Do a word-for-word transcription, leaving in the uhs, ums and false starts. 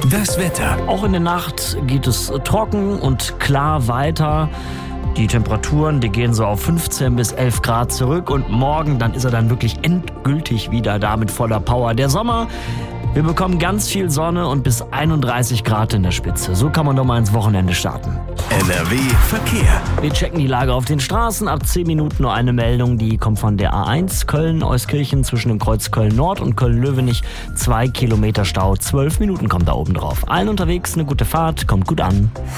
Das Wetter. Auch in der Nacht geht es trocken und klar weiter. Die Temperaturen, die gehen so auf fünfzehn bis elf Grad zurück und morgen, dann ist er dann wirklich endgültig wieder da mit voller Power. Der Sommer, wir bekommen ganz viel Sonne und bis einunddreißig Grad in der Spitze. So kann man doch mal ins Wochenende starten. N R W Verkehr. Wir checken die Lage auf den Straßen. Ab zehn Minuten nur eine Meldung, die kommt von der A eins Köln-Euskirchen zwischen dem Kreuz Köln-Nord und Köln-Löwenich. Zwei Kilometer Stau, zwölf Minuten kommt da oben drauf. Allen unterwegs eine gute Fahrt, kommt gut an.